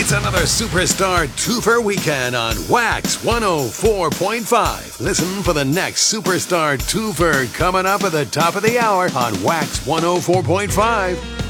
It's another Superstar Twofer weekend on Wax 104.5. Listen for the next Superstar Twofer coming up at the top of the hour on Wax 104.5.